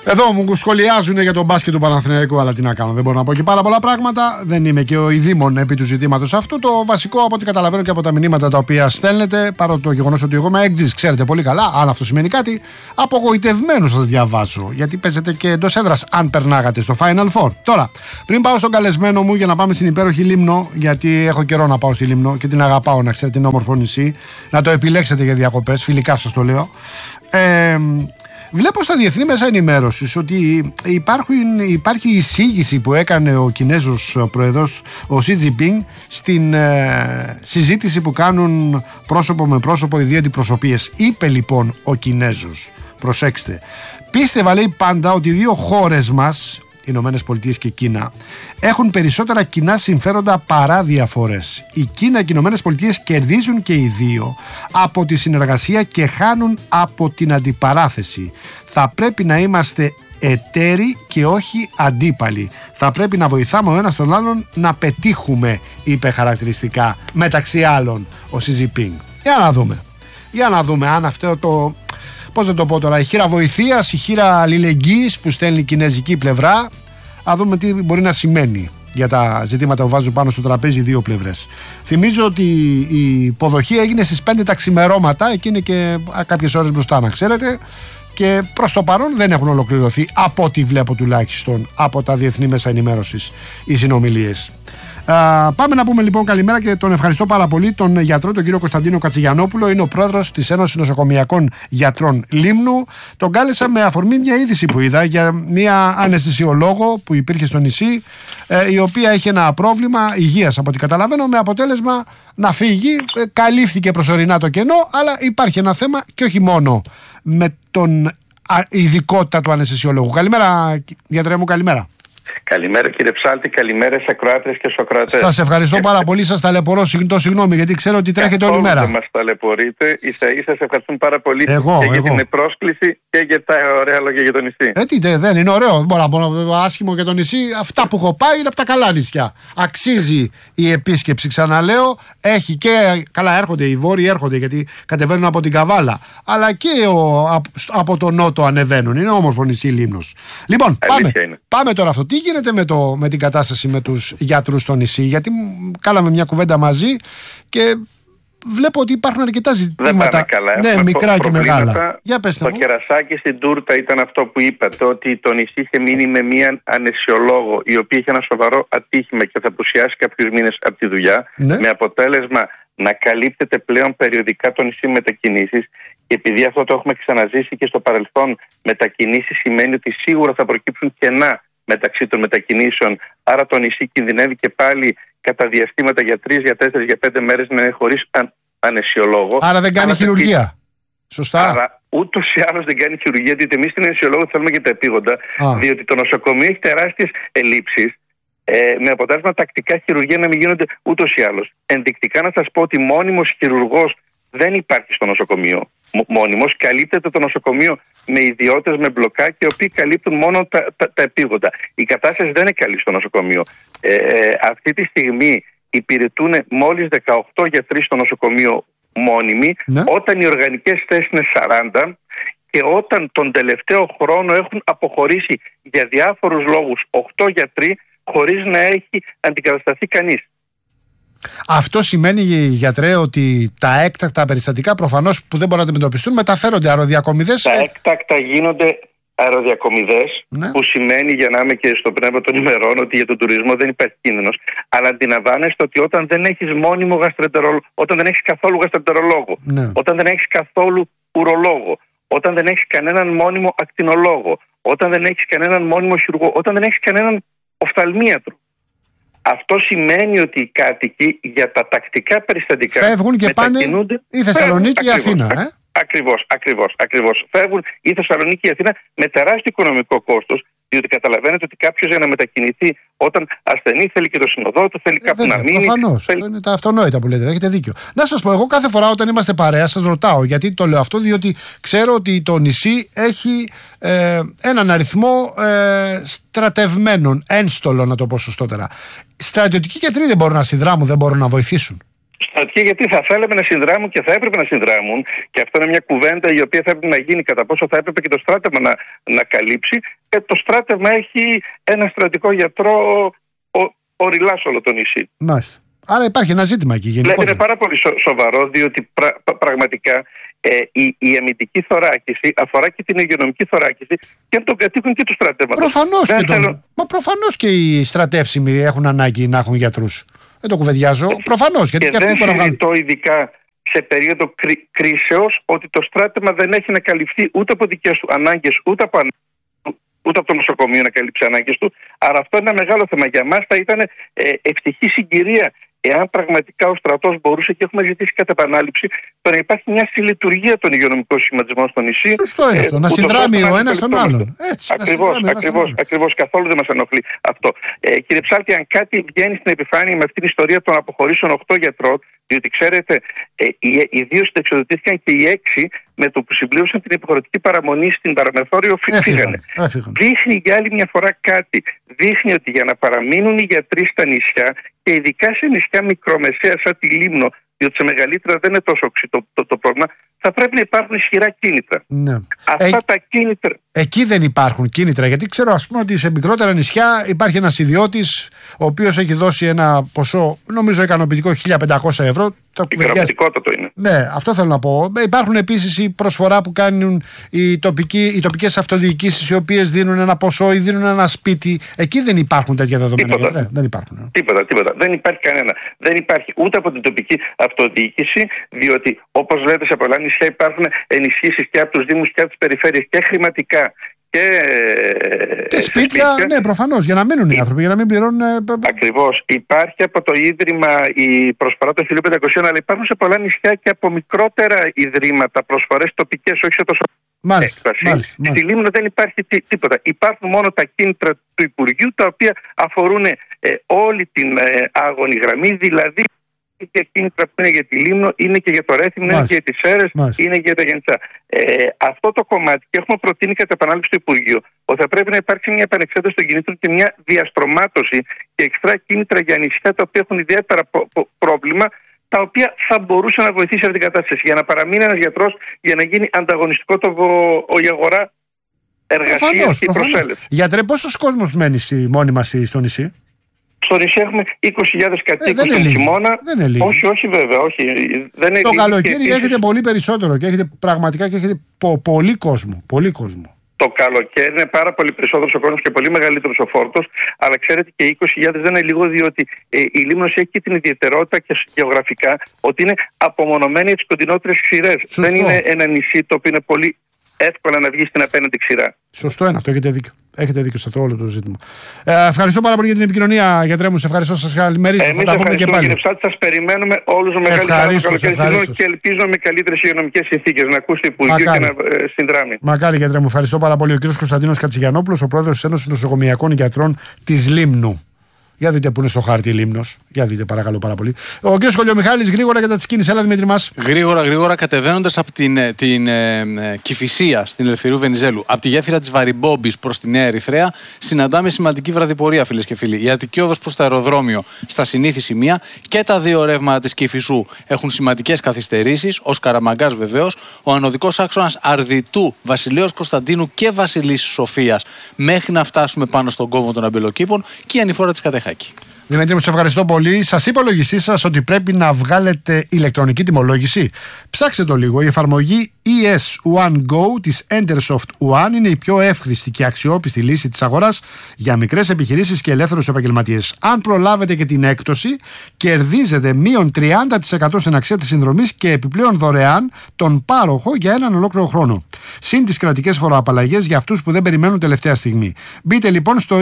Εδώ μου σχολιάζουν για τον μπάσκετ του Παναθηναϊκού, αλλά τι να κάνω, δεν μπορώ να πω και πάρα πολλά πράγματα. Δεν είμαι και ο ειδήμων επί του ζητήματος αυτού. Το βασικό, από ό,τι καταλαβαίνω και από τα μηνύματα τα οποία στέλνετε, παρά το γεγονός ότι εγώ είμαι έκτζης, ξέρετε πολύ καλά, αν αυτό σημαίνει κάτι, απογοητευμένους σας διαβάζω. Γιατί παίζετε και εντός έδρας, αν περνάγατε στο Final Four. Τώρα, πριν πάω στον καλεσμένο μου για να πάμε στην υπέροχη Λίμνο, γιατί έχω καιρό να πάω στη Λίμνο και την αγαπάω, να ξέρετε, είναι όμορφο νησί, να το επιλέξετε για διακοπές, φιλικά σας το λέω. Βλέπω στα διεθνή μέσα ενημέρωσης ότι υπάρχει εισήγηση που έκανε ο Κινέζος πρόεδρος, ο Xi Jinping, στην συζήτηση που κάνουν πρόσωπο με πρόσωπο οι δύο αντιπροσωπείες. Είπε λοιπόν ο Κινέζος, προσέξτε, πίστευα, λέει, πάντα ότι οι δύο χώρες μας, Ηνωμένες Πολιτείες και Κίνα, έχουν περισσότερα κοινά συμφέροντα παρά διαφορές. Η Κίνα και οι Ηνωμένες Πολιτείες κερδίζουν και οι δύο από τη συνεργασία και χάνουν από την αντιπαράθεση. Θα πρέπει να είμαστε εταίροι και όχι αντίπαλοι. Θα πρέπει να βοηθάμε ο ένας τον άλλον να πετύχουμε, είπε χαρακτηριστικά, μεταξύ άλλων ο Xi Jinping. Για να δούμε αν αυτό το, πώς να το πω τώρα, η χείρα βοηθείας, η χείρα αλληλεγγύης που στέλνει η κινέζικη πλευρά, να δούμε τι μπορεί να σημαίνει για τα ζητήματα που βάζουν πάνω στο τραπέζι οι δύο πλευρές. Θυμίζω ότι η υποδοχή έγινε στις 5 τα ξημερώματα, εκεί είναι και κάποιες ώρες μπροστά, να ξέρετε, και προς το παρόν δεν έχουν ολοκληρωθεί, από ό,τι βλέπω τουλάχιστον από τα διεθνή μέσα ενημέρωσης, οι συνομιλίες. Πάμε να πούμε λοιπόν καλημέρα και τον ευχαριστώ πάρα πολύ τον γιατρό, τον κύριο Κωνσταντίνο Κατσιγιανόπουλο. Είναι ο πρόεδρος της Ένωσης Νοσοκομειακών Γιατρών Λίμνου. Τον κάλεσα με αφορμή μια είδηση που είδα για μια αναισθησιολόγο που υπήρχε στο νησί, η οποία είχε ένα πρόβλημα υγείας, από ό,τι καταλαβαίνω, με αποτέλεσμα να φύγει. Καλύφθηκε προσωρινά το κενό, αλλά υπάρχει ένα θέμα και όχι μόνο με τον ειδικότητα του αναισθησιολόγου. Καλημέρα, γιατρέ μου, καλημέρα. Καλημέρα κύριε Ψάλτη, καλημέρα σε ακροάτρες και στους ακροατές. Σας ευχαριστώ πάρα πολύ, σας ταλαιπωρώ, συγγνώμη, γιατί ξέρω ότι τρέχετε όλη μέρα. Δεν μας ταλαιπωρείτε, ίσα-ίσα σας ευχαριστούμε πάρα πολύ για την πρόσκληση και για τα ωραία λόγια για το νησί. Δεν είναι ωραίο, μπορώ να πω άσχημο για το νησί, αυτά που έχω πάει είναι από τα καλά νησιά. Αξίζει η επίσκεψη, ξαναλέω, έχει και, καλά έρχονται οι βόρειοι, έρχονται γιατί κατεβαίνουν από την Καβάλα, αλλά και από το νότο ανεβαίνουν, είναι όμορφο νησί Λίμνος. Λοιπόν, πάμε τώρα αυτό. Τι γίνεται με την κατάσταση με τους γιατρούς στο νησί, γιατί κάναμε μια κουβέντα μαζί και βλέπω ότι υπάρχουν αρκετά ζητήματα, ναι, μικρά και μεγάλα. Για πέστε το μου. κερασάκι στην τούρτα ήταν αυτό που είπατε, ότι το νησί είχε μείνει με μια αναισιολόγο, η οποία είχε ένα σοβαρό ατύχημα και θα απουσιάσει κάποιους μήνες από τη δουλειά, με αποτέλεσμα να καλύπτεται πλέον περιοδικά το νησί μετακινήσεις. Και επειδή αυτό το έχουμε ξαναζήσει και στο παρελθόν, μετακινήσεις σημαίνει ότι σίγουρα θα προκύψουν κενά μεταξύ των μετακινήσεων. Άρα το νησί κινδυνεύει και πάλι κατά διαστήματα για 3, για 4, για 5 μέρες να είναι χωρίς αναισιολόγο. Άρα δεν κάνει χειρουργία. Σωστά. Άρα ούτως ή άλλως δεν κάνει χειρουργία, διότι εμείς στην αναισιολόγο θέλουμε και τα επίγοντα, διότι το νοσοκομείο έχει τεράστιες ελλείψεις. Με αποτέλεσμα τακτικά χειρουργία να μην γίνονται ούτως ή άλλως. Ενδεικτικά να σας πω ότι μόνιμος χειρουργός δεν υπάρχει στο νοσοκομείο. Μόνιμος, καλύπτεται το νοσοκομείο με ιδιώτες, με μπλοκάκια, οι οποίοι καλύπτουν μόνο τα επίγοντα. Η κατάσταση δεν είναι καλή στο νοσοκομείο. Αυτή τη στιγμή υπηρετούν μόλις 18 γιατροί στο νοσοκομείο μόνιμοι, όταν οι οργανικές θέσεις είναι 40 και όταν τον τελευταίο χρόνο έχουν αποχωρήσει για διάφορους λόγους 8 γιατροί χωρίς να έχει αντικατασταθεί κανείς. Αυτό σημαίνει, γιατρέ, ότι τα έκτακτα περιστατικά προφανώς που δεν μπορούν να αντιμετωπιστούν μεταφέρονται αεροδιακομιδές. Τα έκτακτα γίνονται αεροδιακομιδές, που σημαίνει, για να είμαι και στο πνεύμα των ημερών, ότι για τον τουρισμό δεν υπάρχει κίνδυνος. Αλλά αντιλαμβάνεστε ότι όταν δεν έχεις μόνιμο γαστρεντερολόγο, όταν δεν έχεις καθόλου γαστρεντερολόγο, όταν δεν έχεις καθόλου ουρολόγο, όταν δεν έχεις κανέναν μόνιμο ακτινολόγο, όταν δεν έχεις κανέναν μόνιμο χειρουργό, όταν δεν έχεις κανέναν οφθαλμίατρο. Αυτό σημαίνει ότι οι κάτοικοι για τα τακτικά περιστατικά φεύγουν και πάνε η Θεσσαλονίκη ή Αθήνα. Ακριβώς. Φεύγουν η Θεσσαλονίκη ή Αθήνα με τεράστιο οικονομικό κόστος, διότι καταλαβαίνετε ότι κάποιος για να μετακινηθεί όταν ασθενεί θέλει και το συνοδό του, θέλει κάπου να μείνει. Προφανώς. Είναι τα αυτονόητα που λέτε, έχετε δίκιο. Να σας πω, εγώ κάθε φορά όταν είμαστε παρέα σας ρωτάω, γιατί το λέω αυτό, διότι ξέρω ότι το νησί έχει έναν αριθμό στρατευμένων, ένστολων να το πω σωστότερα. Στρατιωτικοί γιατροί δεν μπορούν να συνδράμουν, δεν μπορούν να βοηθήσουν. Στρατιέ, γιατί θα θέλαμε να συνδράμουν και θα έπρεπε να συνδράμουν, και αυτό είναι μια κουβέντα η οποία θα έπρεπε να γίνει, κατά πόσο θα έπρεπε και το στράτευμα να καλύψει. Το στράτευμα έχει ένα στρατικό γιατρό οριλά σε όλο το νησί. Μάλιστα. Άρα υπάρχει ένα ζήτημα εκεί γενικότερα. Είναι πάρα πολύ σοβαρό, διότι πραγματικά η αμυντική θωράκιση αφορά και την υγειονομική θωράκιση και των κατοίκων και του στρατεύματος. Προφανώς και οι στρατεύσιμοι έχουν ανάγκη να έχουν γιατρούς. Δεν το κουβεντιάζω. Προφανώς. Γιατί και δεν συζητώ ειδικά σε περίοδο κρίσεως ότι το στράτευμα δεν έχει να καλυφθεί ούτε από δικές του ανάγκες, ούτε από το νοσοκομείο να καλύψει ανάγκες του. Άρα αυτό είναι ένα μεγάλο θέμα. Για μας θα ήταν ευτυχή συγκυρία εάν πραγματικά ο στρατός μπορούσε, και έχουμε ζητήσει κατά επανάληψη, το να υπάρχει μια συλλειτουργία των υγειονομικών σχηματισμών στο νησί. Σωστό είναι αυτό, να συνδράμει ο ένας τον άλλον. Ακριβώς, καθόλου δεν μας ενοχλεί αυτό. Κύριε Ψάλτη, αν κάτι βγαίνει στην επιφάνεια με αυτήν την ιστορία των αποχωρήσεων 8 γιατρών, διότι ξέρετε, οι 2 συνταξιοδοτήθηκαν και οι 6 με το που συμπλήρωσαν την υποχρεωτική παραμονή στην παραμεθόριο φύγανε. Δείχνει για άλλη μια φορά κάτι. Δείχνει ότι για να παραμείνουν οι γιατροί στα νησιά, και ειδικά σε νησιά μικρομεσαία σαν τη Λίμνο, διότι σε μεγαλύτερα δεν είναι τόσο οξύ το πρόβλημα, θα πρέπει να υπάρχουν ισχυρά κίνητρα. Ναι. Αυτά τα κίνητρα. Εκεί δεν υπάρχουν κίνητρα, γιατί ξέρω, ας πούμε, ότι σε μικρότερα νησιά υπάρχει ένας ιδιώτης ο οποίος έχει δώσει ένα ποσό, νομίζω ικανοποιητικό, 1.500 ευρώ. Ικανοποιητικότατο είναι. Ναι, αυτό θέλω να πω. Υπάρχουν επίσης η προσφορά που κάνουν οι τοπικές αυτοδιοικήσεις, οι οποίες δίνουν ένα ποσό ή δίνουν ένα σπίτι. Εκεί δεν υπάρχουν τέτοια δεδομένα. Δεν υπάρχουν. Τίποτα. Δεν υπάρχει κανένα. Δεν υπάρχει ούτε από την τοπική αυτοδιοίκηση, διότι όπως λέτε, σε πολλά νησιά υπάρχουν ενισχύσεις και από τους δήμους και από τις περιφέρειες και χρηματικά. Και σπίτια, ναι, προφανώς, για να μείνουν οι άνθρωποι, για να μην πληρώνουν. Ακριβώς. Υπάρχει από το Ίδρυμα η προσφορά των 1.500, αλλά υπάρχουν σε πολλά νησιά και από μικρότερα ιδρύματα προσφορές τοπικές, όχι σε τόσο έκταση. Στη Λίμνο δεν υπάρχει τίποτα. Υπάρχουν μόνο τα κίνητρα του Υπουργείου, τα οποία αφορούν όλη την άγωνη γραμμή, δηλαδή και κίνητρα που είναι για τη Λίμνο, είναι και για το Ρέθυμνο, είναι και για τις Σέρρες, είναι και για τα Γεντσά. Αυτό το κομμάτι, και έχουμε προτείνει κατά επανάληψη στο Υπουργείο, ότι θα πρέπει να υπάρξει μια επανεξέταση των κινήτρων και μια διαστρωμάτωση και εξτρά κίνητρα για νησιά τα οποία έχουν ιδιαίτερα πρόβλημα, τα οποία θα μπορούσαν να βοηθήσει αυτή την κατάσταση. Για να παραμείνει ένας γιατρός, για να γίνει ανταγωνιστικό η αγορά εργασίας και η προσέλευση. Γιατρέ, πόσος κόσμος μένει μόνιμα στο νησί? Στο νησί έχουμε 20.000 κατοίκους τον χειμώνα. Όχι, βέβαια. Όχι. Το καλοκαίρι έχετε πολύ περισσότερο και έχετε πραγματικά πολύ κόσμο. Το καλοκαίρι είναι πάρα πολύ περισσότερος ο κόσμος και πολύ μεγαλύτερος ο φόρτος, αλλά ξέρετε και 20.000 δεν είναι λίγο, διότι η Λίμνος έχει και την ιδιαιτερότητα και γεωγραφικά ότι είναι απομονωμένη από τις κοντινότερες ξηρές. Δεν είναι ένα νησί το οποίο είναι πολύ εύκολα να βγει στην απέναντι ξηρά. Σωστό είναι αυτό, έχετε δίκιο. Έχετε δίκιο σε αυτό όλο το ζήτημα. Ευχαριστώ πάρα πολύ για την επικοινωνία, γιατρέ μου. Σε ευχαριστώ. Σας καλημερίζω. Εμείς ευχαριστούμε, κύριε Ψάλτη. Σας περιμένουμε όλους με μεγάλη χαρά και ελπίζω με καλύτερες υγειονομικές συνθήκες να ακούσετε Υπουργείο και να συνδράμει. Μακάρι, γιατρέ μου. Ευχαριστώ πάρα πολύ. Ο κύριος Κωνσταντίνος Κατσιγιανόπουλος, ο πρόεδρος της Ένωσης Νοσοκομειακών Γιατρών της Λίμνου. Για δείτε που είναι στο χάρτη η Λίμνος. Για δείτε, παρακαλώ πάρα πολύ. Ο κ. Κολιομιχάλης, γρήγορα για τα της κίνησης. Έλα, Δημήτρη μας. Γρήγορα, κατεβαίνοντας από την Κηφισία στην Ελευθερίου Βενιζέλου, από τη γέφυρα της Βαριμπόμπης προς τη Νέα Ερυθρέα, συναντάμε σημαντική βραδιπορία, φίλες και φίλοι. Η Αττική οδός προς το αεροδρόμιο στα συνήθη σημεία και τα 2 ρεύματα της Κηφισού έχουν σημαντικές καθυστερήσεις, ως Καραμαγκάς βεβαίως. Ο ανωδικός άξονας Αρδιτού, Βασιλέως Κωνσταντίνου και Βασιλίσσης Σοφίας, μέχρι να φτάσουμε πάνω στον κόμβο των Αμπελοκήπων, και η ανηφόρα της Κατεχάκη. Δημήτρη μου, σε ευχαριστώ πολύ. Σας είπε ο λογιστής σας ότι πρέπει να βγάλετε ηλεκτρονική τιμολόγηση? Ψάξτε το λίγο. Η εφαρμογή ES1 Go της Entersoft One είναι η πιο εύχρηστη και αξιόπιστη λύση της αγοράς για μικρές επιχειρήσεις και ελεύθερους επαγγελματίες. Αν προλάβετε και την έκπτωση, κερδίζετε μείον 30% στην αξία της συνδρομής και επιπλέον δωρεάν τον πάροχο για έναν ολόκληρο χρόνο. Συν τις κρατικές φοροαπαλλαγές για αυτούς που δεν περιμένουν τελευταία στιγμή. Μπείτε λοιπόν στο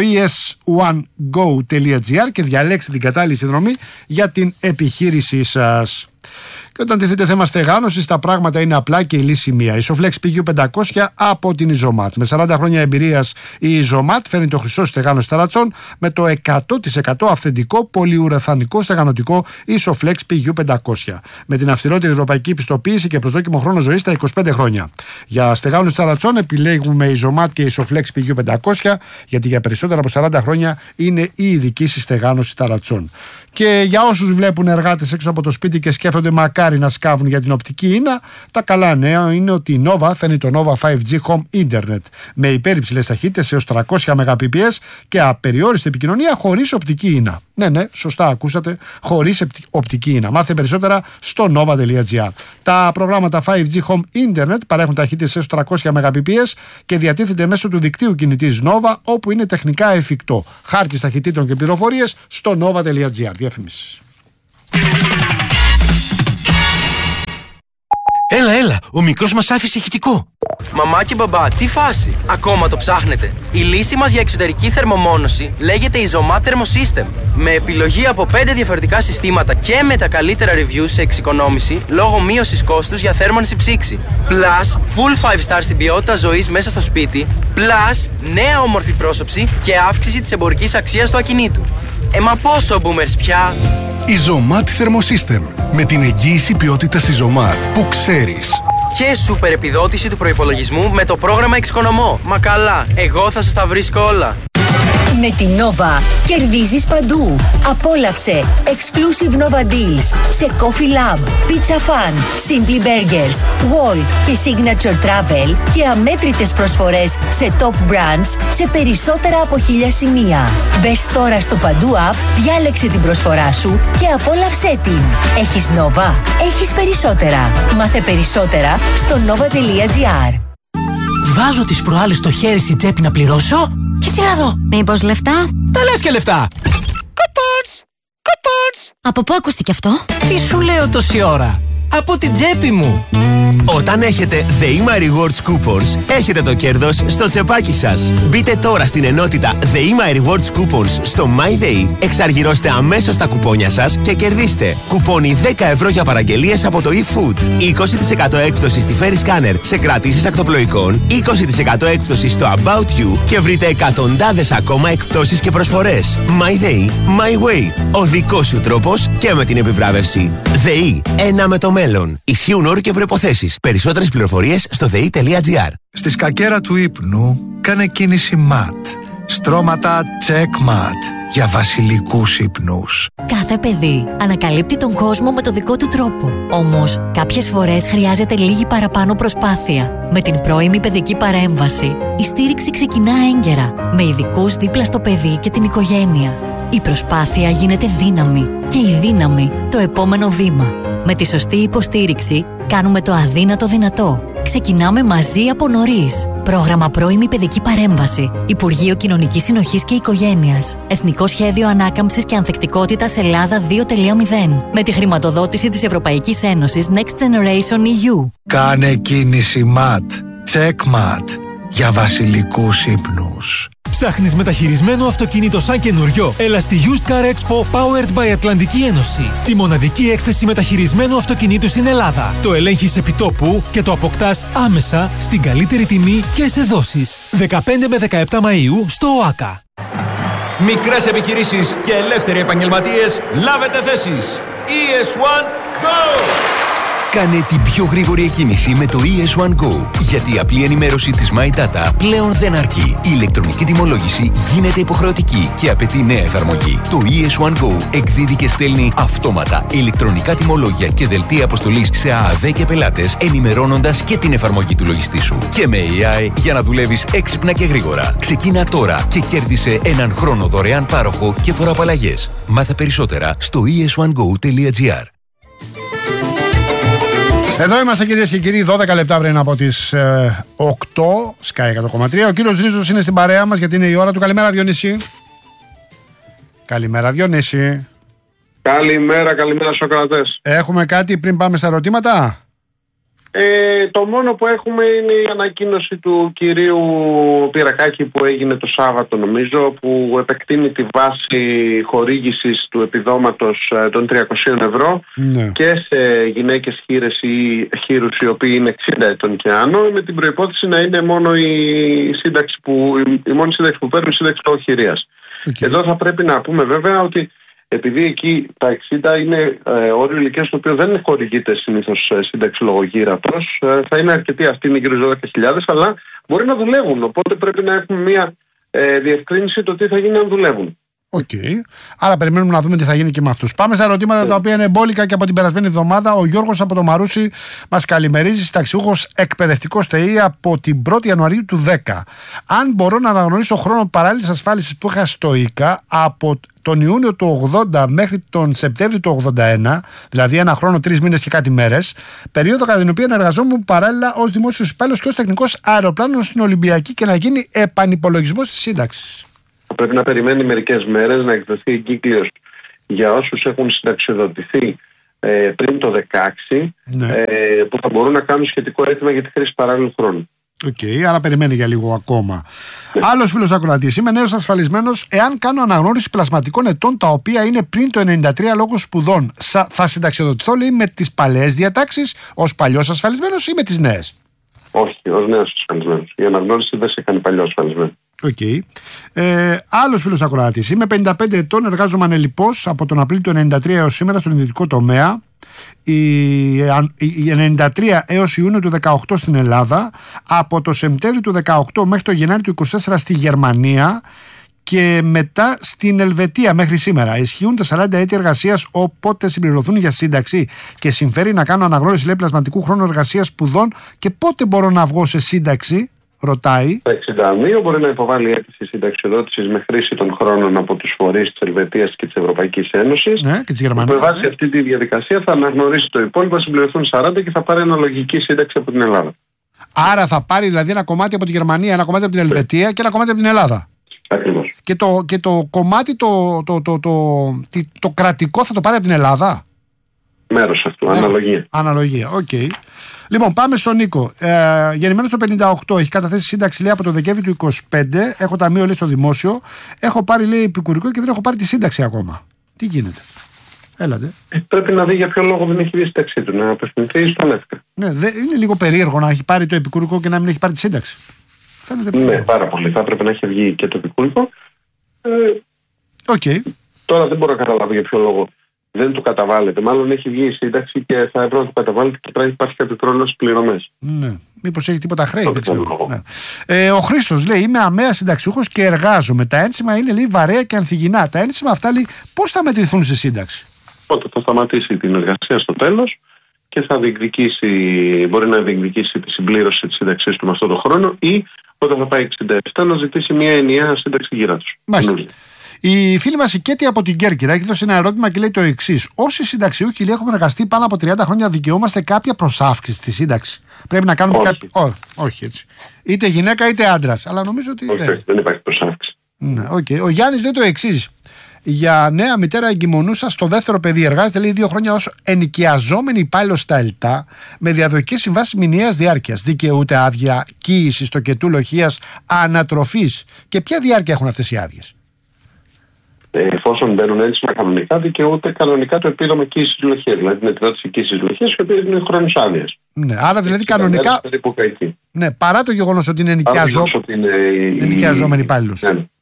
es1go.gr και διαλέξτε την κατάλληλη συνδρομή για την επιχείρησή σας. Και όταν τίθεται θέμα στεγάνωσης, τα πράγματα είναι απλά και η λύση μία. Isoflex PU500 από την Isomat. Με 40 χρόνια εμπειρίας, η Isomat φέρνει το χρυσό στεγάνωση ταρατσών με το 100% αυθεντικό πολυουραθανικό στεγανωτικό Isoflex PU500. Με την αυστηρότερη ευρωπαϊκή πιστοποίηση και προσδόκιμο χρόνο ζωής στα 25 χρόνια. Για στεγάνωση ταρατσών επιλέγουμε Isomat και Isoflex PU500, γιατί για περισσότερα από 40 χρόνια είναι η ειδική στεγάνωση ταρατσών. Και για όσους βλέπουν εργάτες έξω από το σπίτι και σκέφτονται μακάρι να σκάβουν για την οπτική ίνα, τα καλά νέα είναι ότι η Nova φέρνει το Nova 5G Home Internet με υπέρυψηλες ταχύτητες έως 300 Mbps και απεριόριστη επικοινωνία χωρίς οπτική ίνα. Ναι, σωστά ακούσατε, χωρίς οπτική ίνα. Μάθε περισσότερα στο nova.gr. Τα προγράμματα 5G Home Internet παρέχουν ταχύτητες έως 300 Mbps και διατίθεται μέσω του δικτύου κινητής Nova, όπου είναι τεχνικά εφικτό. Χάρτης ταχυτήτων και πληροφορίες στο nova.gr. Διαφημίσεις. Έλα, ο μικρός μας άφησε ηχητικό. Μαμά και μπαμπά, τι φάση, ακόμα το ψάχνετε? Η λύση μας για εξωτερική θερμομόνωση λέγεται Isomat Thermosystem. Με επιλογή από 5 διαφορετικά συστήματα και με τα καλύτερα reviews σε εξοικονόμηση λόγω μείωσης κόστους για θέρμανση ψήξη. Plus, full 5 star στην ποιότητα ζωής μέσα στο σπίτι. Plus, νέα όμορφη πρόσωψη και αύξηση της εμπορικής αξίας του ακινήτου. Μα πόσο boomers πια? Isomat Thermosystem. Με την εγγύηση ποιότητας Isomat που ξέρεις. Και σούπερ επιδότηση του προϋπολογισμού με το πρόγραμμα Εξοικονομώ. Μα καλά, εγώ θα σας τα βρίσκω όλα. Με την Nova κερδίζεις παντού. Απόλαυσε exclusive Nova Deals σε Coffee Lab, Pizza Fun, Simply Burgers, Walt και Signature Travel και αμέτρητες προσφορές σε top brands σε περισσότερα από 1000 σημεία. Μπες τώρα στο Παντού App, διάλεξε την προσφορά σου και απόλαυσέ την. Έχεις Nova, έχεις περισσότερα. Μάθε περισσότερα στο nova.gr. Βάζω τις προάλλες το χέρι στη τσέπη να πληρώσω και τι να δω? Μήπως λεφτά? Τα λες και λεφτά. Κουπόνς. Από πού ακούστηκε αυτό? Τι σου λέω τόση ώρα? Από την τσέπη μου. Όταν έχετε The My Rewards Coupons, έχετε το κέρδος στο τσεπάκι σας. Μπείτε τώρα στην ενότητα The My Rewards Coupons στο MyDay, εξαργυρώστε αμέσως τα κουπόνια σας και κερδίστε κουπόνι 10 ευρώ για παραγγελίες από το eFood, 20% έκπτωση στη Ferry Scanner σε κρατήσεις ακτοπλοϊκών, 20% έκπτωση στο About You και βρείτε εκατοντάδες ακόμα εκπτώσεις και προσφορές. MyDay, My Way, ο δικός σου τρόπος και με την επιβράβευση. ΔΕΗ, ένα με το μέλλον. Ισχύουν όροι και προϋποθέσεις. Περισσότερες πληροφορίες στο ΔΕΗ.gr. Στη σκακέρα του ύπνου κάνε κίνηση MAT. Στρώματα checkmat για βασιλικούς ύπνους. Κάθε παιδί ανακαλύπτει τον κόσμο με το δικό του τρόπο. Όμως, κάποιες φορές χρειάζεται λίγη παραπάνω προσπάθεια. Με την πρώιμη παιδική παρέμβαση, η στήριξη ξεκινά έγκαιρα, με ειδικούς δίπλα στο παιδί και την οικογένεια. Η προσπάθεια γίνεται δύναμη και η δύναμη το επόμενο βήμα. Με τη σωστή υποστήριξη κάνουμε το αδύνατο δυνατό. Ξεκινάμε μαζί από νωρίς. Πρόγραμμα Πρώιμη Παιδική Παρέμβαση. Υπουργείο Κοινωνικής Συνοχής και Οικογένειας. Εθνικό Σχέδιο Ανάκαμψης και Ανθεκτικότητας Ελλάδα 2.0. Με τη χρηματοδότηση της Ευρωπαϊκής Ένωσης Next Generation EU. Κάνε κίνηση MAT. Checkmat για βασιλικούς ύπνους. Ψάχνεις μεταχειρισμένο αυτοκίνητο σαν καινούριο? Έλα στη Used Car Expo Powered by Ατλαντική Ένωση. Τη μοναδική έκθεση μεταχειρισμένου αυτοκινήτου στην Ελλάδα. Το ελέγχεις επιτόπου και το αποκτάς άμεσα στην καλύτερη τιμή και σε δόσεις. 15 με 17 Μαΐου στο ΟΑΚΑ. Μικρές επιχειρήσεις και ελεύθεροι επαγγελματίες, λάβετε θέσεις. ES1 Go! Κάνε την πιο γρήγορη εκκίνηση με το ES1 Go. Γιατί η απλή ενημέρωση της My Data πλέον δεν αρκεί. Η ηλεκτρονική τιμολόγηση γίνεται υποχρεωτική και απαιτεί νέα εφαρμογή. Το ES1 Go εκδίδει και στέλνει αυτόματα ηλεκτρονικά τιμολόγια και δελτία αποστολής σε ΑΑΔ και πελάτες, ενημερώνοντας και την εφαρμογή του λογιστή σου. Και με AI για να δουλεύεις έξυπνα και γρήγορα. Ξεκίνα τώρα και κέρδισε έναν χρόνο δωρεάν πάροχο και φοροαπαλλαγές. Μάθε περισσότερα στο es1go.gr. Εδώ είμαστε, κυρίες και κύριοι, 12 λεπτά πριν από τις 8, Sky 100,3. Ο κύριος Ρίζος είναι στην παρέα μας γιατί είναι η ώρα του. Καλημέρα, Διονύση. Καλημέρα, Διονύση. Καλημέρα στους ακροατές. Έχουμε κάτι πριν πάμε στα ερωτήματα? Το μόνο που έχουμε είναι η ανακοίνωση του κυρίου Πυρακάκη που έγινε το Σάββατο, νομίζω, που επεκτείνει τη βάση χορήγησης του επιδόματος των 300 ευρώ και σε γυναίκες χείρες ή χείρους οι οποίοι είναι 60 ετών και άνω, με την προϋπόθεση να είναι μόνο η μόνη σύνταξη που παίρνουν η σύνταξη λογοχειρίας. Εδώ θα πρέπει να πούμε βέβαια ότι επειδή εκεί τα 60 είναι όριο ηλικίας το οποίο δεν χορηγείται συνήθως σύνταξη λογογύρατος, θα είναι αρκετοί, αυτοί είναι γύρω 12.000, αλλά μπορεί να δουλεύουν. Οπότε πρέπει να έχουμε μια διευκρίνηση το τι θα γίνει αν δουλεύουν. Άρα περιμένουμε να δούμε τι θα γίνει και με αυτούς. Πάμε στα ερωτήματα τα οποία είναι εμπόλικα και από την περασμένη εβδομάδα. Ο Γιώργος από το Μαρούσι μας καλημερίζει, συνταξιούχος εκπαιδευτικός ΤΕΗ από την 1η Ιανουαρίου του 10. Αν μπορώ να αναγνωρίσω χρόνο παράλληλης ασφάλισης που είχα στο ΙΚΑ από τον Ιούνιο του 80 μέχρι τον Σεπτέμβριο του 81, δηλαδή ένα χρόνο, 3 μήνες και κάτι μέρες, περίοδο κατά την οποία εργαζόμουν παράλληλα ως δημόσιος υπάλληλος και ως τεχνικός αεροπλάνων στην Ολυμπιακή και να γίνει επανυπολογισμός της σύνταξης. Πρέπει να περιμένει μερικές μέρες να εκδοθεί εγκύκλειος για όσους έχουν συνταξιοδοτηθεί πριν το 2016, που θα μπορούν να κάνουν σχετικό αίτημα για τη χρήση παράλληλου χρόνου. Άρα περιμένει για λίγο ακόμα. Άλλος φίλος ακροατής. Είμαι νέος ασφαλισμένος. Εάν κάνω αναγνώριση πλασματικών ετών τα οποία είναι πριν το 93 λόγω σπουδών, θα συνταξιοδοτηθώ, λέει, με τις παλαιές διατάξεις ως παλιός ασφαλισμένος ή με τις νέες? Όχι, ως νέος ασφαλισμένος. Η αναγνώριση δεν σε κάνει παλιό ασφαλισμένο. Άλλος φίλος ακροατής. Είμαι 55 ετών, εργάζομαι ανελιπώς από τον Απρίλιο του 1993 έως σήμερα στον ιδιωτικό τομέα. Η 93 έως Ιούνιο του 18 στην Ελλάδα, από το Σεπτέμβριο του 18 μέχρι το Γενάρη του 24 στη Γερμανία και μετά στην Ελβετία μέχρι σήμερα. Ισχύουν τα 40 έτη εργασίας, όποτε συμπληρωθούν για σύνταξη και συμφέρει να κάνω αναγνώριση, λέει, πλασματικού χρόνου εργασίας σπουδών και πότε μπορώ να βγω σε σύνταξη? Ρωτάει. Τα 62 μπορεί να υποβάλει αίτηση συνταξιοδότησης με χρήση των χρόνων από τους φορείς της Ελβετίας και της Ευρωπαϊκής Ένωσης. Και της Γερμανίας. Με βάση αυτή τη διαδικασία θα αναγνωρίσει το υπόλοιπο, συμπληρωθούν 40 και θα πάρει αναλογική σύνταξη από την Ελλάδα. Άρα θα πάρει δηλαδή ένα κομμάτι από τη Γερμανία, ένα κομμάτι από την Ελβετία και ένα κομμάτι από την Ελλάδα. Ακριβώς. Και το κομμάτι το κρατικό θα το πάρει από την Ελλάδα. Μέρος αυτού, αναλογία, Λοιπόν, πάμε στον Νίκο. Γεννημένος το 58, έχει καταθέσει σύνταξη, λέει, από το Δεκέμβριο του 25. Έχω ταμείο, λέει, στο δημόσιο. Έχω πάρει, λέει, επικουρικό και δεν έχω πάρει τη σύνταξη ακόμα. Τι γίνεται? Έλατε. Πρέπει να δει για ποιο λόγο δεν έχει δει σύνταξή του, να απευθυνθεί στον ΕΦΚΑ. Ναι, είναι λίγο περίεργο να έχει πάρει το επικουρικό και να μην έχει πάρει τη σύνταξη. Ναι, πάρα πολύ. Θα έπρεπε να έχει βγει και το επικουρικό. Τώρα δεν μπορώ να καταλάβω για ποιο λόγο δεν του καταβάλλεται. Μάλλον έχει βγει η σύνταξη και θα έπρεπε να του καταβάλλεται και πρέπει να υπάρχει κάποιο χρόνο στις πληρωμές. Ναι. Μήπως έχει τίποτα χρέη, δεν ξέρω. Ο Χρήστος λέει: είμαι αμαία συνταξιούχος και εργάζομαι. Τα ένσημα είναι, λέει, βαρέα και ανθυγινά. Τα ένσημα αυτά, λέει, πώς θα μετρηθούν στη σύνταξη? Οπότε θα σταματήσει την εργασία στο τέλος και θα μπορεί να διεκδικήσει τη συμπλήρωση της σύνταξής του με αυτόν τον χρόνο ή όταν θα πάει 67 να ζητήσει μια ενιαία σύνταξη γύρω-τους. Η φίλη μας η Κέτη από την Κέρκυρα έχει δώσει ένα ερώτημα και λέει το εξής: όσοι συνταξιούχοι, λέει, έχουμε εργαστεί πάνω από 30 χρόνια, δικαιούμαστε κάποια προσάυξηση στη σύνταξη? Πρέπει να κάνουμε κάτι? Όχι έτσι. Είτε γυναίκα είτε άντρας. Αλλά νομίζω ότι. Δεν υπάρχει προσάυξηση. Ο Γιάννης λέει το εξής: για νέα μητέρα εγκυμονούσα στο δεύτερο παιδί, εργάζεται, λέει, 2 χρόνια ως ενοικιαζόμενη υπάλληλος στα ΕΛΤΑ με διαδοχικές συμβάσεις μηνιαίας διάρκειας. Δικαιούται άδεια κύησης στο κετού λοχείας ανατροφής? Και ποια διάρκεια έχουν αυτές οι άδειες? Εφόσον μπαίνουν ένσημα κανονικά, δικαιούται κανονικά το επίδομα κύησης λοχείας, δηλαδή την επιδότηση κύησης λοχείας, η οποία είναι χρόνος άδειας. Ναι, άρα δηλαδή κανονικά. Ναι, παρά το γεγονός ότι είναι ενοικιαζόμενη υπάλληλος.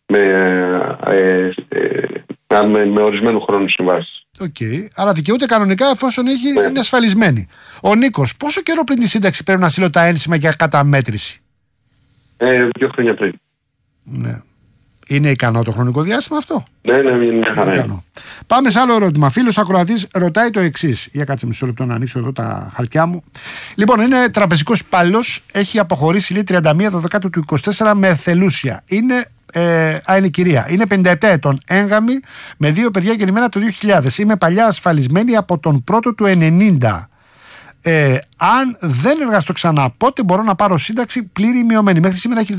Με ορισμένου χρόνου συμβάσεις. Άρα δικαιούται κανονικά εφόσον είναι ασφαλισμένη. Ο Νίκος, πόσο καιρό πριν τη σύνταξη πρέπει να στείλω τα ένσημα για καταμέτρηση? 2 χρόνια πριν. Ναι. Είναι ικανό το χρονικό διάστημα αυτό? Ναι, είναι χαρά. Πάμε σε άλλο ερώτημα. Φίλος ακροατής ρωτάει το εξής. Για κάτσε μισό λεπτό να ανοίξω εδώ τα χαρτιά μου. Λοιπόν, είναι τραπεζικός υπάλληλος. Έχει αποχωρήσει, λέει, 31 Δεκάτου του 24 με εθελούσια. Είναι κυρία. Είναι 57 ετών. Έγγαμη με 2 παιδιά γεννημένα το 2000. Είμαι παλιά ασφαλισμένη από τον πρώτο του 90. Αν δεν εργαστώ ξανά, πότε μπορώ να πάρω σύνταξη πλήρη ή μειωμένη? Μέχρι σήμερα έχει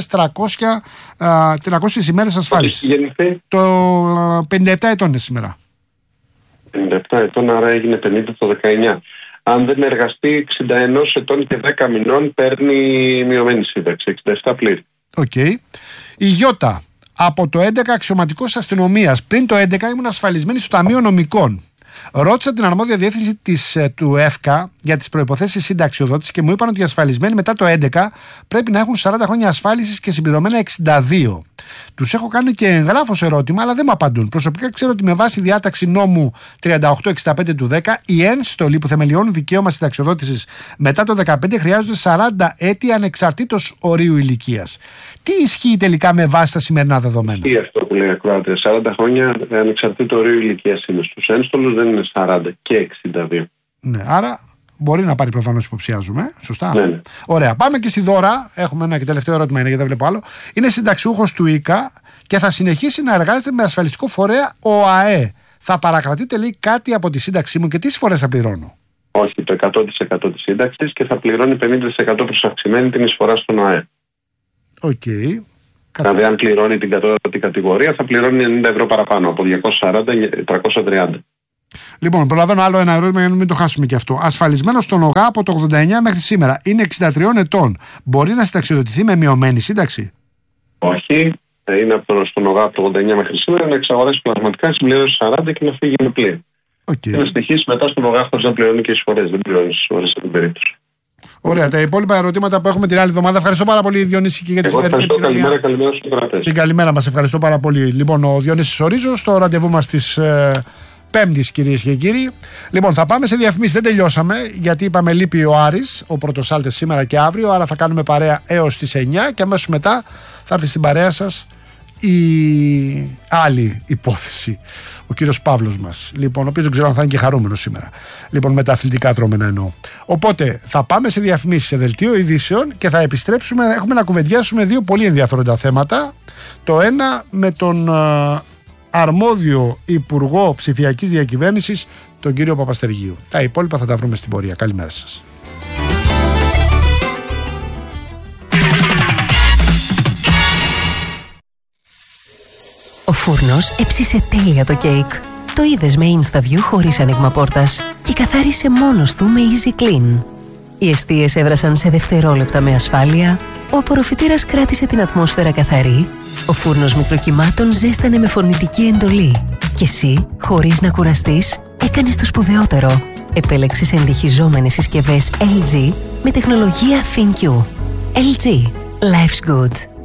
10.300 ημέρες ασφάλισης. Το 57 ετών είναι σήμερα. 57 ετών, άρα έγινε 50 το 19. αν δεν εργαστεί 61 ετών και 10 μηνών, παίρνει μειωμένη σύνταξη, 67 πλήρη. Οκ. Η Γιώτα, από το 11 αξιωματικός αστυνομίας. Πριν το 11 ήμουν ασφαλισμένη στο Ταμείο Νομικών. Ρώτησα την αρμόδια διεύθυνση του ΕΦΚΑ για τις προϋποθέσεις συνταξιοδότησης και μου είπαν ότι οι ασφαλισμένοι μετά το 11 πρέπει να έχουν 40 χρόνια ασφάλισης και συμπληρωμένα 62. Τους έχω κάνει και εγγράφος ερώτημα, αλλά δεν μου απαντούν. Προσωπικά ξέρω ότι με βάση διάταξη νόμου 3865 του 10, οι ένστολοι που θεμελιώνουν δικαίωμα συνταξιοδότησης μετά το 15 χρειάζονται 40 έτη ανεξαρτήτως ορίου ηλικίας. Τι ισχύει τελικά με βάση τα σημερινά δεδομένα? Ισχύει αυτό που λέει ακροάτρια. 40 χρόνια ανεξαρτήτως ορίου ηλικίας είναι. Στους ένστολους δεν είναι 40 και 62. Ναι, άρα μπορεί να πάρει προφανώς, υποψιάζουμε. Σωστά. Ναι. Ωραία. Πάμε και στη Δώρα. Έχουμε ένα και τελευταίο ερώτημα, είναι, γιατί δεν βλέπω άλλο. Είναι συνταξιούχος του ΙΚΑ και θα συνεχίσει να εργάζεται με ασφαλιστικό φορέα ΟΑΕ. Θα παρακρατείτε, λέει, κάτι από τη σύνταξή μου και τι φορές θα πληρώνω? Όχι, το 100% της σύνταξης και θα πληρώνει 50% προς αυξημένη την εισφορά στον ΟΑΕ. Οκ. Δηλαδή, αν πληρώνει την κατώτατη κατηγορία, θα πληρώνει 90 ευρώ παραπάνω, από 240 330. Λοιπόν, προλαβαίνω άλλο ένα ερώτημα για να μην το χάσουμε και αυτό. Ασφαλισμένος στον ΟΓΑ από το 89 μέχρι σήμερα. Είναι 63 ετών. Μπορεί να συνταξιοδοτηθεί με μειωμένη σύνταξη? Όχι. Είναι στον ΟΓΑ από το 89 μέχρι σήμερα να εξαγοράσει πραγματικά, συμπληρώσει 40 και να φύγει με πλήρη. Και να συνεχίσει μετά στον ΟΓΑ χωρίς να πληρώνει και εισφορές. Δεν πληρώνει εισφορές σε αυτή την περίπτωση. Ωραία. Τα υπόλοιπα ερωτήματα που έχουμε την άλλη εβδομάδα. Ευχαριστώ πάρα πολύ, Διονύση, και για τη σημερινή επικοινωνία. Καλημέρα στους κρατές. Την καλημέρα μας. Ευχαριστώ πάρα πολύ. Λοιπόν, ο Διονύσης Ορίζος, στο ραντεβού μας της Πέμπτης, κυρίες και κύριοι. Λοιπόν, θα πάμε σε διαφημίσεις. Δεν τελειώσαμε, γιατί είπαμε λείπει ο Άρης, ο Πρωτοσάλτες, σήμερα και αύριο. Άρα θα κάνουμε παρέα έως τις 9 και αμέσως μετά θα έρθει στην παρέα σας η άλλη υπόθεση, ο κύριος Παύλος μας, λοιπόν, ο οποίος δεν ξέρω αν θα είναι και χαρούμενος σήμερα, λοιπόν, με τα αθλητικά δρόμενα εννοώ. Οπότε θα πάμε σε διαφημίσεις, σε δελτίο ειδήσεων και θα επιστρέψουμε. Έχουμε να κουβεντιάσουμε δύο πολύ ενδιαφέροντα θέματα. Το ένα με τον αρμόδιο Υπουργό Ψηφιακής Διακυβέρνησης, τον κύριο Παπαστεργίου. Τα υπόλοιπα θα τα βρούμε στην πορεία. Καλημέρα σας. Ο φούρνος έψισε τέλεια το κέικ. Το είδες με InstaView χωρίς άνοιγμα πόρτας και καθάρισε μόνος του με Easy Clean. Οι εστίες έβρασαν σε δευτερόλεπτα με ασφάλεια, ο απορροφητήρας κράτησε την ατμόσφαιρα καθαρή, ο φούρνος μικροκυμάτων ζέστανε με φωνητική εντολή και εσύ, χωρίς να κουραστείς, έκανες το σπουδαιότερο. Επέλεξες εντυχιζόμενες συσκευές LG με τεχνολογία ThinQ. LG. Life's good.